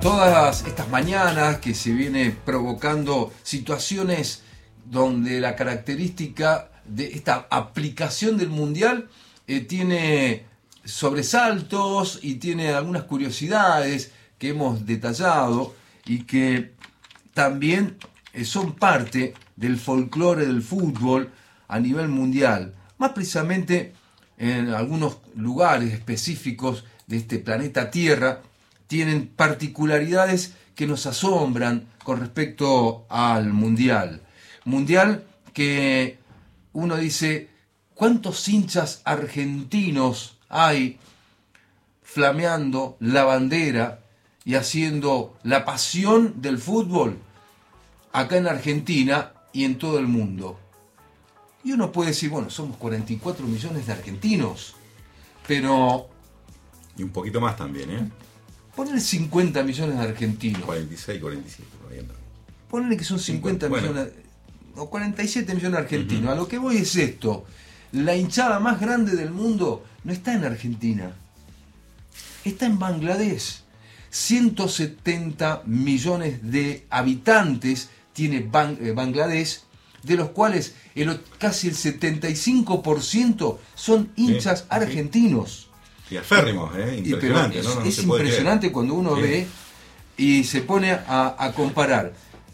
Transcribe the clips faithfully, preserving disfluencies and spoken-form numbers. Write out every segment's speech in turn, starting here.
todas estas mañanas que se viene provocando situaciones donde la característica de esta aplicación del Mundial eh, tiene sobresaltos y tiene algunas curiosidades que hemos detallado y que también eh, son parte del folclore del fútbol a nivel mundial, más precisamente en algunos lugares específicos de este planeta Tierra tienen particularidades que nos asombran con respecto al Mundial. Mundial que uno dice, ¿cuántos hinchas argentinos hay flameando la bandera y haciendo la pasión del fútbol acá en Argentina y en todo el mundo? Y uno puede decir, bueno, somos cuarenta y cuatro millones de argentinos, pero... Y un poquito más también, ¿eh? Ponle cincuenta millones de argentinos. cuarenta y seis, cuarenta y siete, por ahí andamos. Ponle que son cincuenta bueno. millones, o cuarenta y siete millones de argentinos. Uh-huh. A lo que voy es esto. La hinchada más grande del mundo no está en Argentina. Está en Bangladesh. ciento setenta millones de habitantes tiene Bang- eh, Bangladesh, de los cuales el, casi el setenta y cinco por ciento son hinchas sí, argentinos. Y aférrimos, ¿eh? Impresionante, es, ¿no? No es se puede impresionante creer. cuando uno Sí. ve y se pone a, a comparar.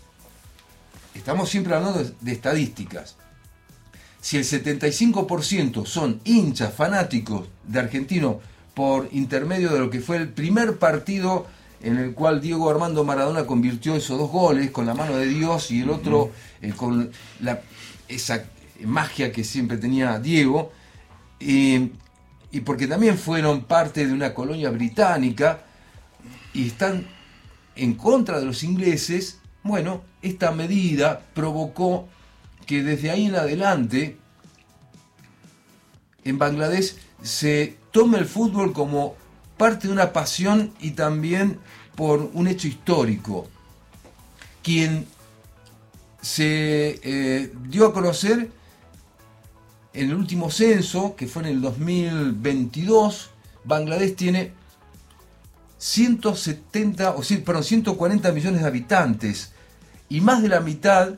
Estamos siempre hablando de, de estadísticas. Si el setenta y cinco por ciento son hinchas fanáticos de Argentino por intermedio de lo que fue el primer partido en el cual Diego Armando Maradona convirtió esos dos goles con la mano de Dios y el otro eh, con la, esa magia que siempre tenía Diego, eh, y porque también fueron parte de una colonia británica y están en contra de los ingleses, bueno, esta medida provocó que desde ahí en adelante en Bangladesh se tome el fútbol como parte de una pasión y también por un hecho histórico. Quien se eh, dio a conocer en el último censo, que fue en el dos mil veintidós, Bangladesh tiene ciento setenta, o sí, perdón, ciento cuarenta millones de habitantes y más de la mitad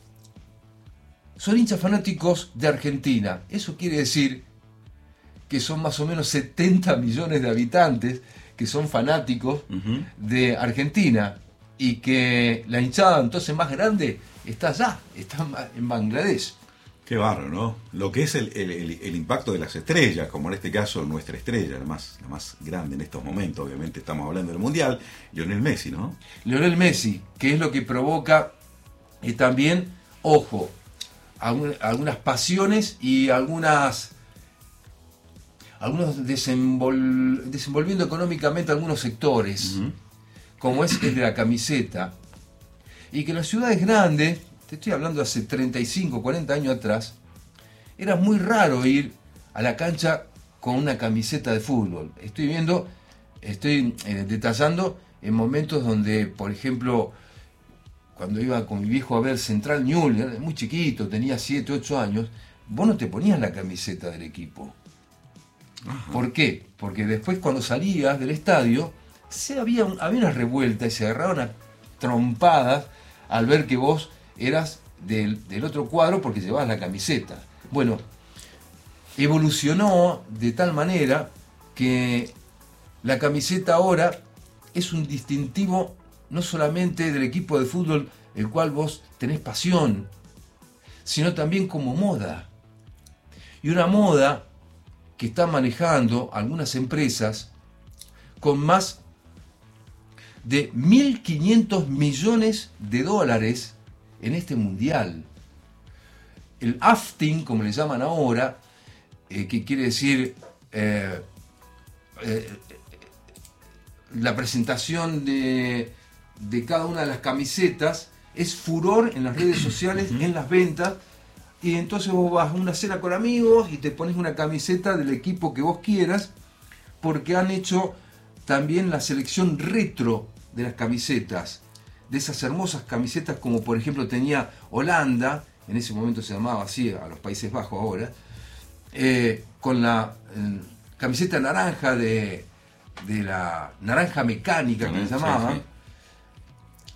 son hinchas fanáticos de Argentina. Eso quiere decir que son más o menos setenta millones de habitantes que son fanáticos uh-huh. de Argentina y que la hinchada entonces más grande está allá, está en Bangladesh. Qué barro, ¿no? Lo que es el, el, el, el impacto de las estrellas, como en este caso nuestra estrella, la más, la más grande en estos momentos, obviamente estamos hablando del Mundial, Lionel Messi, ¿no? Lionel Messi, que es lo que provoca eh, también, ojo, algún, algunas pasiones y algunas... algunos desenvol, desenvolviendo económicamente algunos sectores, uh-huh. como es el de la camiseta, y que en las ciudades grandes, te estoy hablando de hace treinta y cinco, cuarenta años atrás, era muy raro ir a la cancha con una camiseta de fútbol. Estoy viendo, estoy eh, detallando en momentos donde, por ejemplo, cuando iba con mi viejo a ver Central Newell's, era muy chiquito, tenía siete, ocho años, vos no te ponías la camiseta del equipo. Ajá. ¿Por qué? Porque después cuando salías del estadio se había, un, había una revuelta y se agarraban a trompadas al ver que vos eras del, del otro cuadro porque llevabas la camiseta. Bueno, evolucionó de tal manera que la camiseta ahora es un distintivo no solamente del equipo de fútbol el cual vos tenés pasión, sino también como moda. Y una moda que están manejando algunas empresas con más de mil quinientos millones de dólares en este mundial. El afting, como le llaman ahora, eh, que quiere decir eh, eh, la presentación de, de cada una de las camisetas, es furor en las redes sociales, en las ventas. Y entonces vos vas a una cena con amigos y te pones una camiseta del equipo que vos quieras, porque han hecho también la selección retro de las camisetas, de esas hermosas camisetas como por ejemplo tenía Holanda, en ese momento se llamaba así, a los Países Bajos ahora, eh, con la eh, camiseta naranja de, de la naranja mecánica, que se llamaba, sí, sí.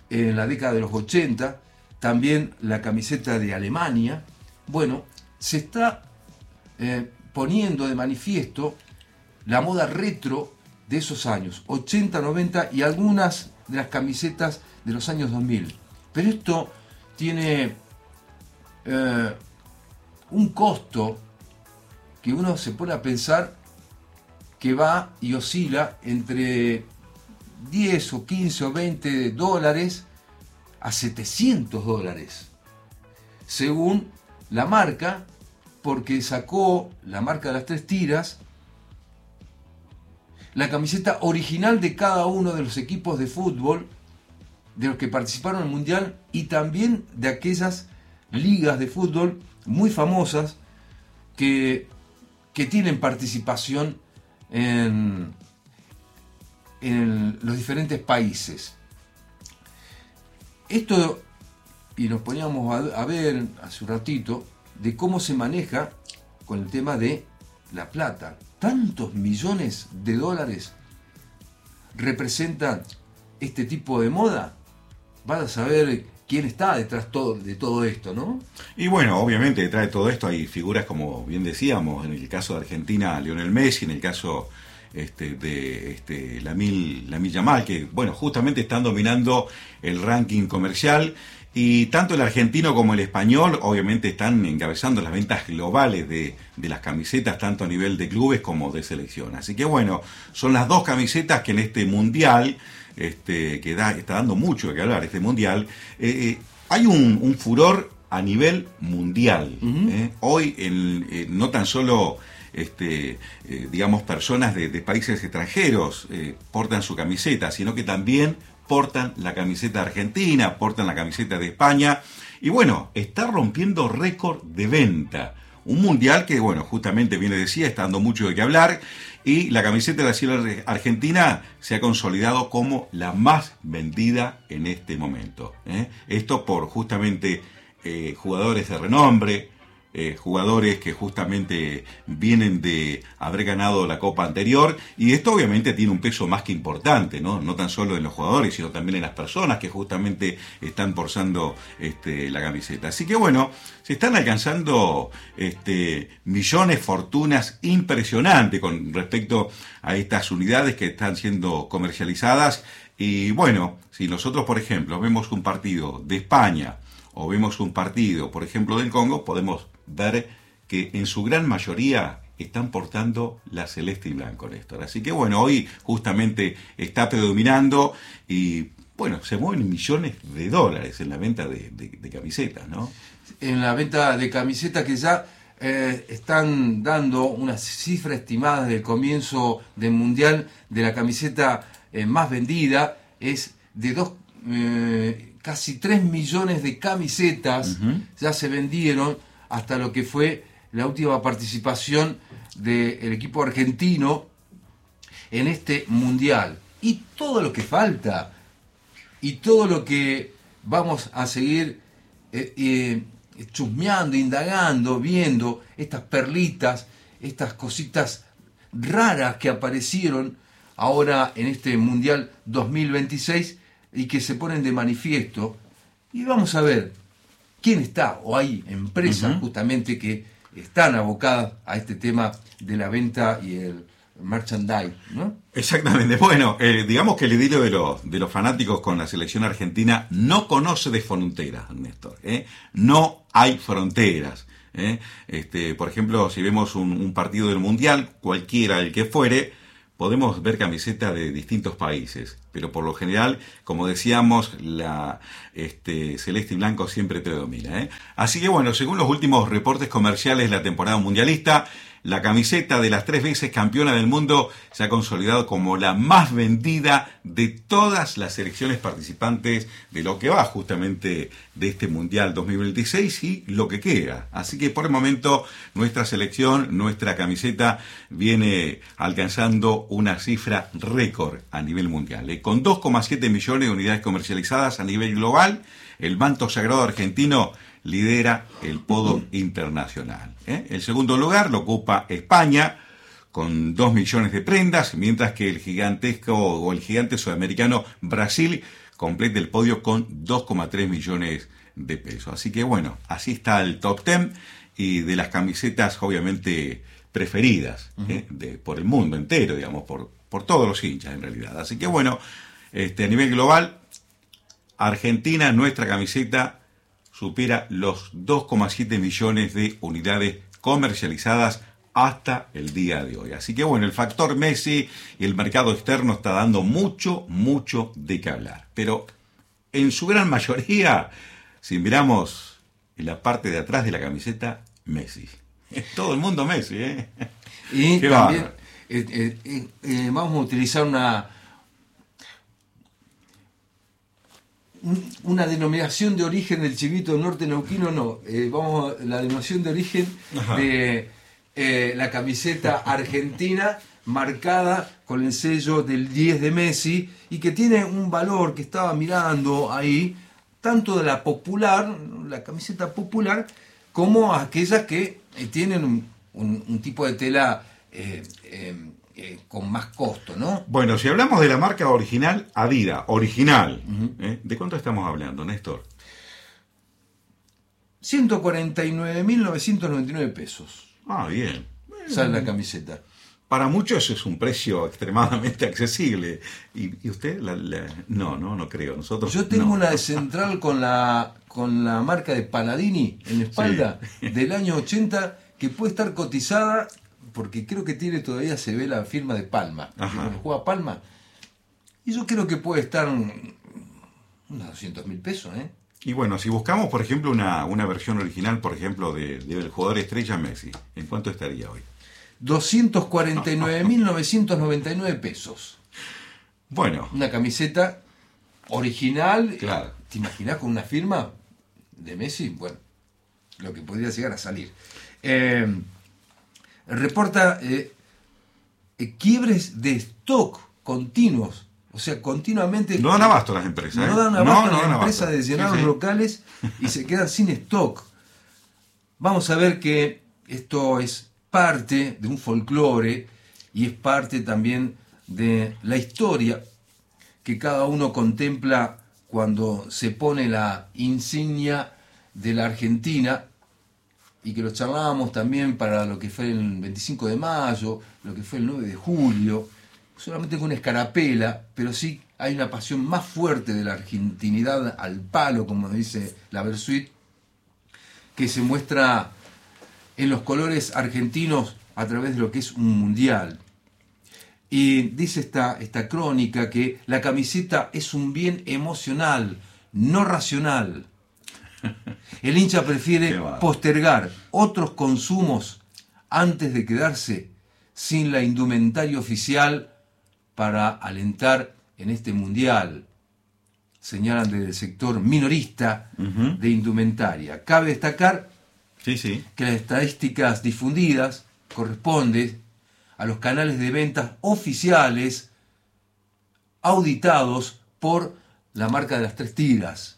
en la década de los ochenta, también la camiseta de Alemania. Bueno, se está eh, poniendo de manifiesto la moda retro de esos años, ochenta, noventa y algunas de las camisetas de los años dos mil. Pero esto tiene eh, un costo que uno se pone a pensar que va y oscila entre diez o quince o veinte dólares a setecientos dólares, según la marca, porque sacó la marca de las tres tiras la camiseta original de cada uno de los equipos de fútbol de los que participaron en el Mundial y también de aquellas ligas de fútbol muy famosas que, que tienen participación en, en los diferentes países. Esto, y nos poníamos a, a ver hace un ratito, de cómo se maneja con el tema de la plata. Tantos millones de dólares representan este tipo de moda. Vas a saber quién está detrás todo, de todo esto, ¿no? Y bueno, obviamente detrás de todo esto hay figuras, como bien decíamos, en el caso de Argentina, Lionel Messi, en el caso este, de este, Lamine, Lamine Yamal, que bueno, justamente están dominando el ranking comercial. Y tanto el argentino como el español obviamente están encabezando las ventas globales de, de las camisetas, tanto a nivel de clubes como de selección. Así que bueno, son las dos camisetas que en este mundial, este, que da, está dando mucho que hablar, este mundial, eh, eh, hay un, un furor a nivel mundial. Uh-huh. eh. Hoy en, eh, no tan solo este, eh, digamos personas de, de países extranjeros eh, portan su camiseta, sino que también portan la camiseta argentina, portan la camiseta de España, y bueno, está rompiendo récord de venta. Un mundial que, bueno, justamente, bien le decía, está dando mucho de qué hablar, y la camiseta de la selección argentina se ha consolidado como la más vendida en este momento. ¿eh? Esto por justamente eh, jugadores de renombre, Eh, jugadores que justamente vienen de haber ganado la Copa anterior, y esto obviamente tiene un peso más que importante, ¿no? No tan solo en los jugadores, sino también en las personas que justamente están portando este, la camiseta. Así que bueno, se están alcanzando este, millones, fortunas impresionantes con respecto a estas unidades que están siendo comercializadas. Y bueno, si nosotros, por ejemplo, vemos un partido de España o vemos un partido, por ejemplo, del Congo, podemos ver que en su gran mayoría están portando la celeste y blanco, Néstor. Así que bueno, hoy justamente está predominando y bueno, se mueven millones de dólares en la venta de, de, de camisetas, ¿no? En la venta de camisetas que ya eh, están dando una cifra estimada del comienzo del Mundial de la camiseta eh, más vendida, es de dos, eh, casi tres millones de camisetas. Uh-huh. Ya se vendieron hasta lo que fue la última participación del equipo argentino en este mundial. Y todo lo que falta, y todo lo que vamos a seguir eh, eh, chusmeando, indagando, viendo, estas perlitas, estas cositas raras que aparecieron ahora en este mundial dos mil veintiséis y que se ponen de manifiesto. Y vamos a ver quién está, o hay empresas uh-huh. justamente que están abocadas a este tema de la venta y el merchandise, ¿no? Exactamente. Bueno, eh, digamos que el idilio de los, de los fanáticos con la selección argentina no conoce de fronteras, Néstor. ¿eh? No hay fronteras. ¿eh? Este, por ejemplo, si vemos un, un partido del Mundial, cualquiera el que fuere, podemos ver camisetas de distintos países, pero por lo general, como decíamos, la este, celeste y blanco siempre predomina. ¿eh? Así que bueno, según los últimos reportes comerciales de la temporada mundialista, la camiseta de las tres veces campeona del mundo se ha consolidado como la más vendida de todas las selecciones participantes de lo que va justamente de este Mundial dos mil veintiséis y lo que queda. Así que por el momento nuestra selección, nuestra camiseta viene alcanzando una cifra récord a nivel mundial. ¿eh? Con dos coma siete millones de unidades comercializadas a nivel global, el manto sagrado argentino lidera el podio internacional. ¿eh? El segundo lugar lo ocupa España, con dos millones de prendas, mientras que el gigantesco o el gigante sudamericano Brasil completa el podio con dos coma tres millones de pesos. Así que bueno, así está el top diez y de las camisetas obviamente preferidas, uh-huh. ¿eh? de, por el mundo entero, digamos, por, por todos los hinchas en realidad. Así que bueno, este, a nivel global, Argentina, nuestra camiseta, supera los dos coma siete millones de unidades comercializadas hasta el día de hoy. Así que bueno, el factor Messi y el mercado externo está dando mucho, mucho de qué hablar. Pero en su gran mayoría, si miramos en la parte de atrás de la camiseta, Messi. Todo el mundo Messi, ¿eh? Y ¿Qué también eh, eh, eh, vamos a utilizar una una denominación de origen del chivito norte neuquino, no, eh, vamos a la denominación de origen Ajá. de eh, la camiseta argentina marcada con el sello del diez de Messi y que tiene un valor que estaba mirando ahí, tanto de la popular, la camiseta popular, como aquellas que eh, tienen un, un, un tipo de tela eh, eh, eh, con más costo, ¿no? Bueno, si hablamos de la marca original, Adidas, original, uh-huh. ¿eh? ¿de cuánto estamos hablando, Néstor? ciento cuarenta y nueve mil novecientos noventa y nueve pesos. Ah, bien. Sale la camiseta. Para muchos es un precio extremadamente accesible. ¿Y, y usted? La, la... No, no, no creo. Nosotros Yo tengo no. una de Central con la con la marca de Paladini en la espalda sí. del año ochenta que puede estar cotizada porque creo que tiene todavía se ve la firma de Palma. Cuando juega Palma. Y yo creo que puede estar unos doscientos mil pesos, ¿eh? Y bueno, si buscamos, por ejemplo, una, una versión original, por ejemplo, de, de el jugador estrella Messi, ¿en cuánto estaría hoy? doscientos cuarenta y nueve mil novecientos noventa y nueve pesos. Bueno. Una camiseta original. Claro. ¿Te imaginas con una firma de Messi? Bueno, lo que podría llegar a salir. Eh, reporta eh, eh, quiebres de stock continuos. O sea, continuamente... No dan abasto las empresas. No ¿eh? dan abasto no, no las dan empresas abasto. de llenar sí, los sí. locales y se quedan sin stock. Vamos a ver que esto es parte de un folclore y es parte también de la historia que cada uno contempla cuando se pone la insignia de la Argentina y que lo charlábamos también para lo que fue el veinticinco de mayo, lo que fue el nueve de julio, solamente con una escarapela, pero sí hay una pasión más fuerte de la argentinidad al palo, como dice la Versuit, que se muestra en los colores argentinos a través de lo que es un mundial. Y dice esta, esta crónica que la camiseta es un bien emocional, no racional. El hincha prefiere postergar otros consumos antes de quedarse sin la indumentaria oficial para alentar en este mundial. Señalan desde el sector minorista uh-huh. de indumentaria. Cabe destacar sí, sí. que las estadísticas difundidas corresponden a los canales de ventas oficiales auditados por la marca de las tres tiras.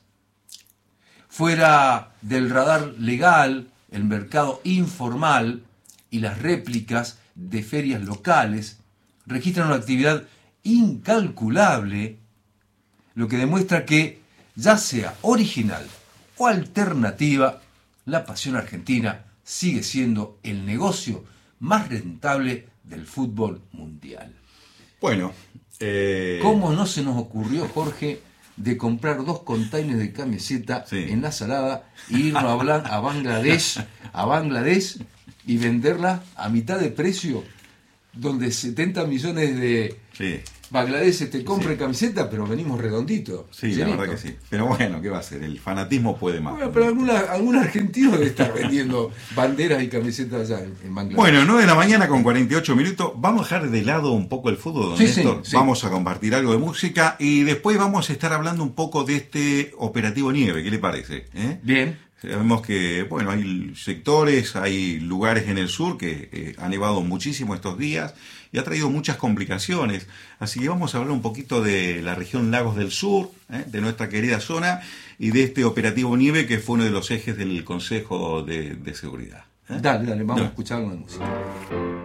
Fuera del radar legal, el mercado informal y las réplicas de ferias locales registran una actividad incalculable, lo que demuestra que, ya sea original o alternativa, la pasión argentina sigue siendo el negocio más rentable del fútbol mundial. Bueno, eh... ¿cómo no se nos ocurrió, Jorge, de comprar dos containers de camiseta sí. en la salada e irnos a, Blan- a Bangladesh, a Bangladesh y venderla a mitad de precio, donde setenta millones de sí. Bangladesh te compran sí. camiseta, pero venimos redonditos. Sí, la verdad que sí. Pero bueno, ¿qué va a ser? El fanatismo puede más. Bueno, pero alguna, algún argentino debe estar vendiendo banderas y camisetas allá en, en Bangladesh. Bueno, nueve de la mañana con cuarenta y ocho minutos. Vamos a dejar de lado un poco el fútbol, don sí, Néstor. Sí, sí. Vamos a compartir algo de música y después vamos a estar hablando un poco de este operativo nieve. ¿Qué le parece? ¿Eh? Bien. Sabemos que, bueno, hay sectores, hay lugares en el sur que eh, ha nevado muchísimo estos días y ha traído muchas complicaciones. Así que vamos a hablar un poquito de la región Lagos del Sur, ¿eh? de nuestra querida zona, y de este operativo nieve que fue uno de los ejes del Consejo de, de Seguridad. ¿eh? Dale, dale, vamos no. a escuchar una música.